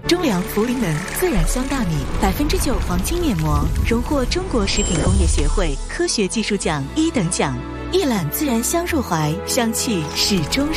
中粮茯苓能自然香大米9%黄金面膜，荣获中国食品工业协会科学技术奖1等奖，一揽自然香入怀，香气始终